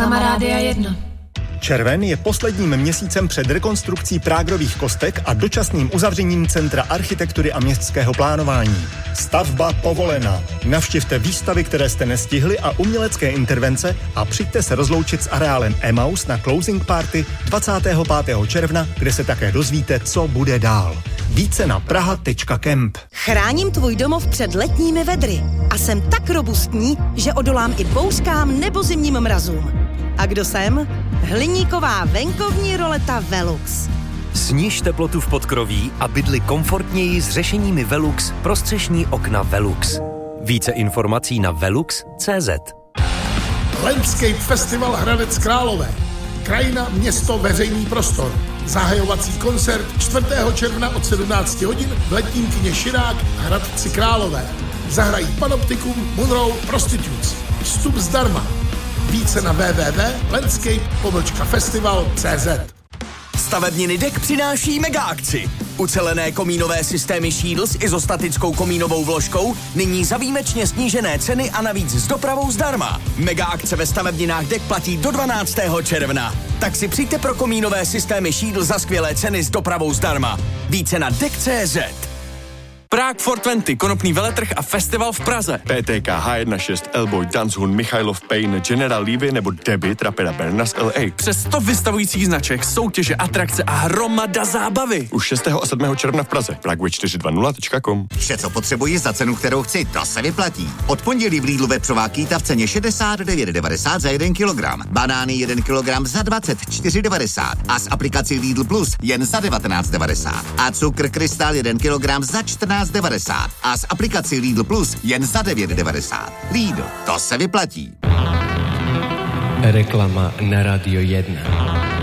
Reklama Rádia 1. Červen je posledním měsícem před rekonstrukcí Prágrových kostek a dočasným uzavřením Centra architektury a městského plánování. Stavba povolena. Navštivte výstavy, které jste nestihli a umělecké intervence a přijďte se rozloučit s areálem Emmaus na closing party 25. června, kde se také dozvíte, co bude dál. Více na praha.camp. Chráním tvůj domov před letními vedry a jsem tak robustní, že odolám i bouřkám nebo zimním mrazům. A kdo jsem? Hliníková venkovní roleta Velux. Sniž teplotu v podkroví a bydli komfortněji s řešeními Velux pro střešní okna Velux. Více informací na velux.cz. Landscape Festival Hradec Králové. Krajina, město, veřejný prostor. Zahajovací koncert 4. června od 17 hodin v letním kině Širák Hradci Králové. Zahrají Panoptikum, Monroe, Prostitutes. Vstup zdarma. Více na www.landscape-festival.cz. Stavebniny DEK přináší mega akci. Ucelené komínové systémy Shield s izostatickou komínovou vložkou nyní za výjimečně snížené ceny a navíc s dopravou zdarma. Mega akce ve stavebninách DEK platí do 12. června. Tak si přijďte pro komínové systémy Shield za skvělé ceny s dopravou zdarma. Více na DEK.cz. Prague 420, konopný veletrh a festival v Praze. PTK H16, Elboy, Danzhun, Michailov, Payne, General Levy nebo Debit, rapera Berna z LA. Přes 100 vystavujících značek, soutěže, atrakce a hromada zábavy. Už 6. a 7. června v Praze. Prague420.com. Vše, co potřebuji za cenu, kterou chci, to se vyplatí. Od pondělí v Lidlu vepřová kýta v ceně 69,90 za 1 kilogram. Banány 1 kilogram za 24,90 a s aplikací Lidl Plus jen za 19,90. A cukr Krystal 1 kilogram za 14,90 a s aplikací Lidl Plus jen za 9,90. Lidl, to se vyplatí. Reklama na Radio 1.